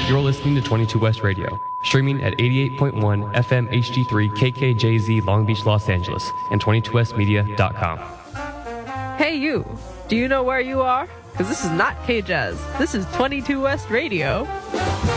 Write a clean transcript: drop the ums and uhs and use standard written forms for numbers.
You're listening to 22 West Radio, streaming at 88.1 FM HD3 KKJZ Long Beach, Los Angeles, and 22westmedia.com. Hey you, do you know where you are? Because this is not K-Jazz. This is 22 West Radio.